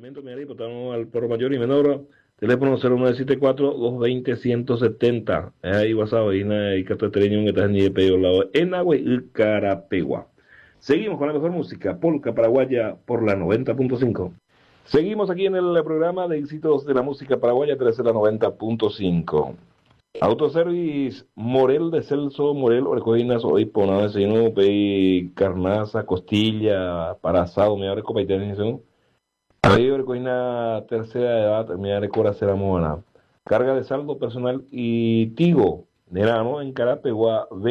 Elemento Miari, votamos al por mayor y menor. Teléfono 0974-220-170. Es ahí WhatsApp, ahí y Catatereño, que está en Niepe, lado en Agua y Carapegua. Seguimos con la mejor música, polka paraguaya por la 90.5. Seguimos aquí en el programa de éxitos de la música paraguaya, 13 la 90.5. Autoservice Morel de Celso Morel, Orcoinas, hoy ponada de pei carnaza, costilla, para asado, me abre copa y ahí Orcoina tercera edad, me abre cora será mona. Carga de saldo personal y Tigo, Nerano, en Carapegua,